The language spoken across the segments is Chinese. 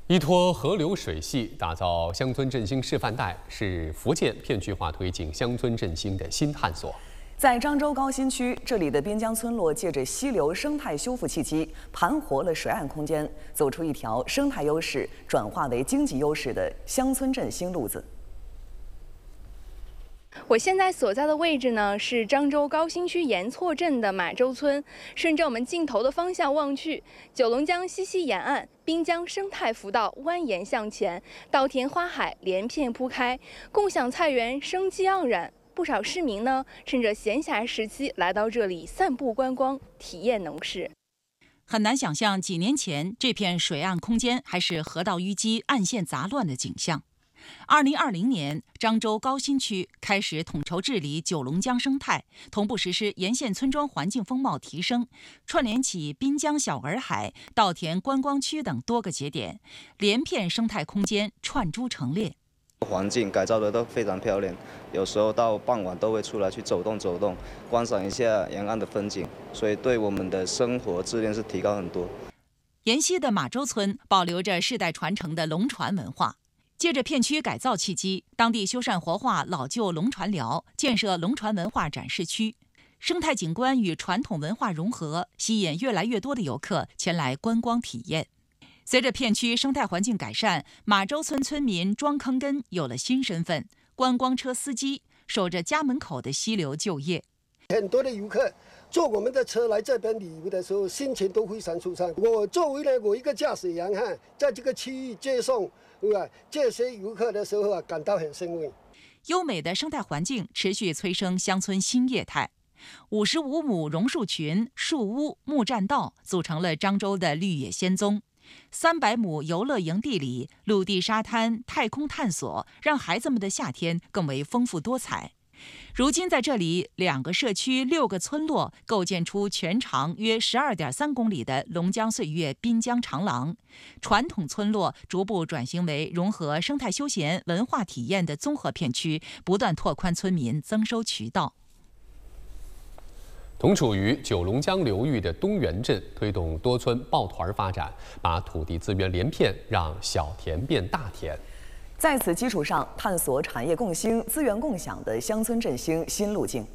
依托河流水系，打造乡村振兴示范带，是福建片区化推进乡村振兴的新探索。 在漳州高新区，这里的滨江村落借着溪流生态修复契机，盘活了水岸空间，走出一条生态优势转化为经济优势的乡村振兴路子。 我现在所在的位置呢，是漳州高新区盐厝镇的马洲村。顺着我们镜头的方向望去，九龙江西溪沿岸滨江生态福道蜿蜒向前，稻田花海连片铺开，共享菜园生机盎然。不少市民呢，趁着闲暇时期来到这里散步观光，体验农事。 很难想象几年前这片水岸空间还是河道淤积、岸线杂乱的景象。 2020年，漳州高新区开始统筹治理九龙江生态，同步实施沿线村庄环境风貌提升，串联起滨江小洱海、稻田观光区等多个节点，连片生态空间串珠成列。 环境改造的都非常漂亮，有时候到傍晚都会出来去走动，观赏一下沿岸的风景，所以对我们的生活质量是提高很多。 沿溪的马洲村保留着世代传承的龙船文化。 借着片区改造契机，当地修缮活化老旧龙船寮，建设龙船文化展示区，生态景观与传统文化融合，吸引越来越多的游客前来观光体验。随着片区生态环境改善，马洲村村民庄坑根有了新身份——观光车司机，守着家门口的溪流就业。 很多的游客坐我们的车来这边旅游的时候，心情都非常舒畅。我作为我一个驾驶员在这个区域接送。 这些游客的时候感到很欣慰。 优美的生态环境持续催生乡村新业态。55亩榕树群、树屋、木栈道组成了漳州的绿野仙踪。300亩游乐营地里，陆地沙滩、太空探索，让孩子们的夏天更为丰富多彩。 如今，在这里，2个社区、6个村落构建出全长约12.3公里的龙江岁月滨江长廊。传统村落逐步转型为融合生态休闲、文化体验的综合片区，不断拓宽村民增收渠道。 同处于九龙江流域的东源镇推动多村抱团发展，把土地资源连片，让小田变大田。 在此基础上，探索产业共兴、资源共享的乡村振兴新路径。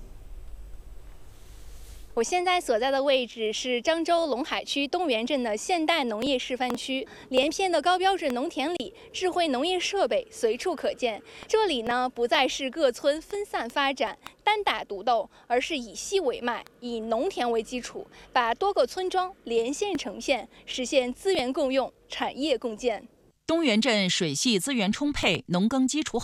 我现在所在的位置是漳州龙海区东源镇的现代农业示范区，连片的高标准农田里，智慧农业设备随处可见。这里呢，不再是各村分散发展、单打独斗，而是以溪为脉，以农田为基础，把多个村庄连线成线，实现资源共用、产业共建。 东源镇水系资源充沛，农耕基础好。